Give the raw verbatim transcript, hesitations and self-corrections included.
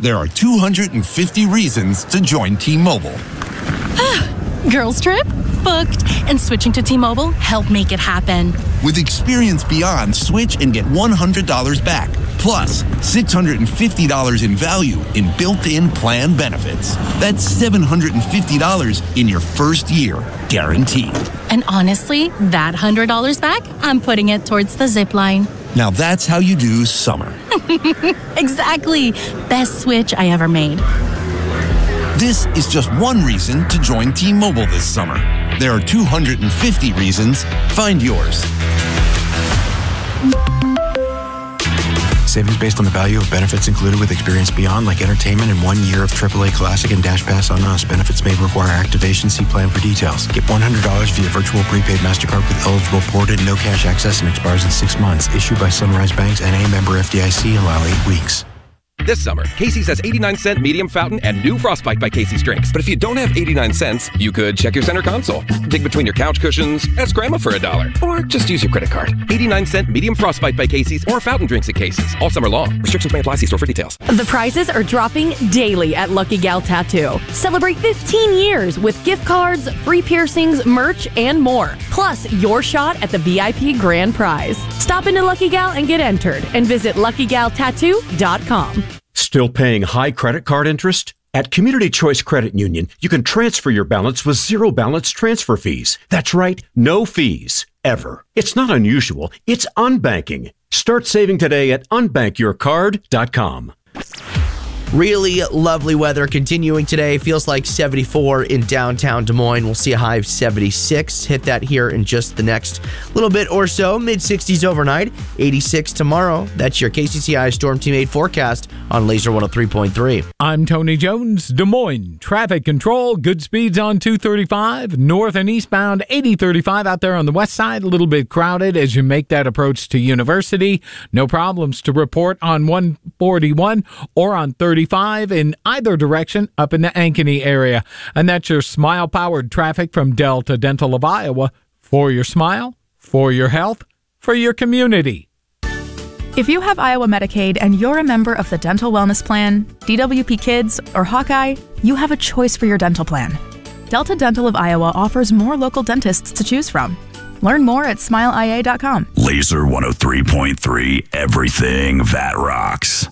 there are two hundred fifty reasons to join T-Mobile. Girls trip? Booked. And switching to T-Mobile helped make it happen. With Experience Beyond, switch and get one hundred dollars back. Plus, six hundred fifty dollars in value in built-in plan benefits. That's seven hundred fifty dollars in your first year, guaranteed. And honestly, that one hundred dollars back, I'm putting it towards the zip line. Now that's how you do summer. Exactly. Best switch I ever made. This is just one reason to join T-Mobile this summer. There are two hundred fifty reasons. Find yours. Savings based on the value of benefits included with Experience Beyond, like entertainment and one year of triple A Classic and Dash Pass on us. Benefits may require activation. See plan for details. Get one hundred dollars via virtual prepaid MasterCard with eligible ported no cash access and expires in six months. Issued by Sunrise Banks, N A member F D I C. Allow eight weeks. This summer, Casey's has eighty-nine cent medium fountain and new Frostbite by Casey's drinks. But if you don't have eighty-nine cents, you could check your center console, dig between your couch cushions, ask Grandma for a dollar, or just use your credit card. eighty-nine cent medium Frostbite by Casey's or fountain drinks at Casey's all summer long. Restrictions may apply. See store for details. The prizes are dropping daily at Lucky Gal Tattoo. Celebrate fifteen years with gift cards, free piercings, merch, and more. Plus, your shot at the V I P grand prize. Stop into Lucky Gal and get entered, and visit lucky gal tattoo dot com. Still paying high credit card interest? At Community Choice Credit Union, you can transfer your balance with zero balance transfer fees. That's right, no fees, ever. It's not unusual, it's unbanking. Start saving today at unbank your card dot com. Really lovely weather continuing today. Feels like seventy-four in downtown Des Moines. We'll see a high of seventy-six. Hit that here in just the next little bit or so. mid sixties overnight, eighty-six tomorrow. That's your K C C I Storm Team eight forecast on Laser one oh three point three. I'm Tony Jones, Des Moines. Traffic control, good speeds on two thirty-five. North and eastbound, eighty thirty-five out there on the west side. A little bit crowded as you make that approach to University. No problems to report on one forty-one or on thirty-five in either direction up in the Ankeny area. And that's your Smile-powered traffic from Delta Dental of Iowa. For your smile, for your health, for your community. If you have Iowa Medicaid and you're a member of the Dental Wellness Plan, D W P Kids, or Hawkeye, you have a choice for your dental plan. Delta Dental of Iowa offers more local dentists to choose from. Learn more at smile I A dot com. Laser one oh three point three, everything that rocks.